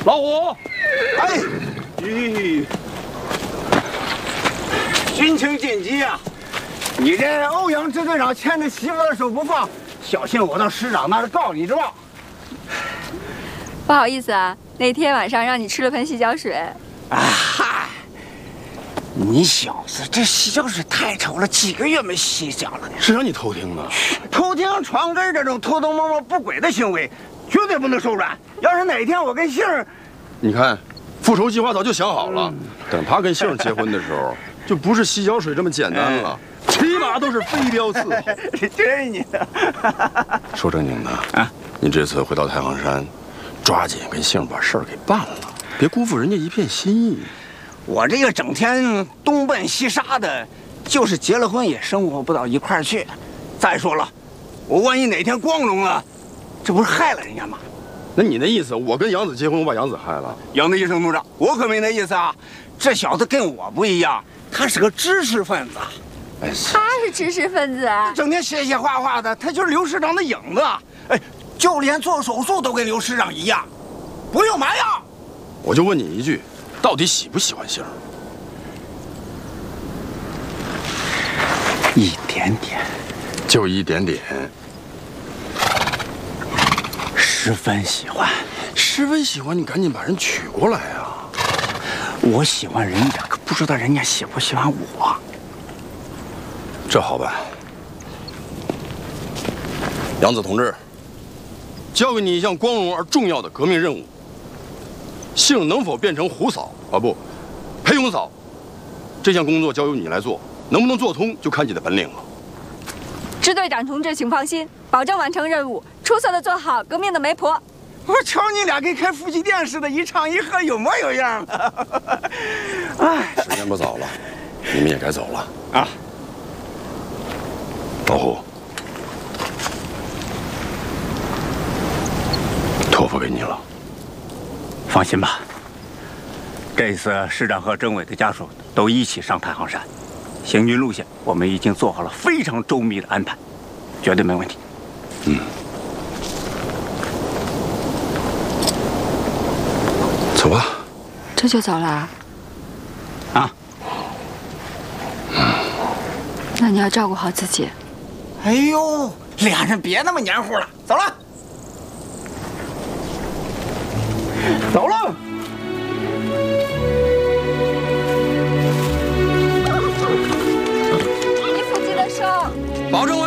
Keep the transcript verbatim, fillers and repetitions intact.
老虎， 哎，咦，军情紧急啊！你这欧阳支队长牵着媳妇的手不放，小心我到师长那儿告你，知道？ 不好意思啊，那天晚上让你吃了盆洗脚水。 啊嗨，你小子这洗脚水太臭了，几个月没洗脚了。 是让你偷听的？ 偷听床根这种偷偷摸摸不轨的行为，绝对不能手软。要是哪天我跟杏儿， 你看，复仇计划早就想好了，等他跟杏儿结婚的时候，就不是洗脚水这么简单了。 起码都是飞镖伺候， 这你的。 说正经的啊，你这次回到太行山，抓紧跟杏儿把事儿给办了，别辜负人家一片心意。 我这个整天东奔西杀的，就是结了婚也生活不到一块儿去。再说了，我万一哪天光荣了，这不是害了人家吗？ 那你那意思，我跟杨子结婚，我把杨子害了？ 杨子医生同志，我可没那意思啊！这小子跟我不一样，他是个知识分子。 他是知识分子啊， 整天写写画画的，他就是刘师长的影子。哎，就连做手术都跟刘师长一样，不用麻药。 我就问你一句，到底喜不喜欢杏儿？ 一点点， 就一点点。 十分喜欢， 十分喜欢，你赶紧把人娶过来啊！ 我喜欢人家，可不知道人家喜不喜欢我。 这好办，杨子同志，交给你一项光荣而重要的革命任务。杏能否变成虎嫂啊不，裴勇嫂，这项工作交由你来做，能不能做通就看你的本领了。 支队长同志，请放心，保证完成任务，出色的做好革命的媒婆。 我瞧你俩跟开夫妻店似的，一唱一和，有模有样的。哎， 时间不早了，你们也该走了啊。 老虎，托付给你了。 放心吧，这次师长和政委的家属都一起上太行山，行军路线我们已经做好了非常周密的安排，绝对没问题。 嗯，走吧。 这就走了啊？ 啊？ 嗯，那你要照顾好自己。 哎呦，俩人别那么黏糊了，走了，走了。 衣服记得收， 保证